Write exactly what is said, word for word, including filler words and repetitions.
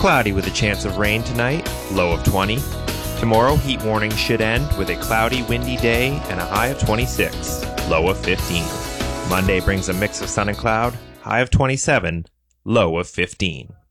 Cloudy with a chance of rain tonight, low of twenty. Tomorrow, heat warning should end with a cloudy, windy day and a high of twenty-six, low of fifteen. Monday brings a mix of sun and cloud, high of twenty-seven, low of fifteen.